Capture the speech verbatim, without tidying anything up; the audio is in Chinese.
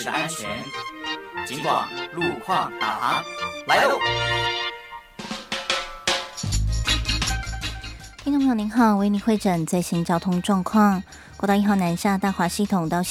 驶的安全。警广路况导航来喽！ 听众朋友您好，为您汇诊最新交通状况。国道一号南下大华系统到新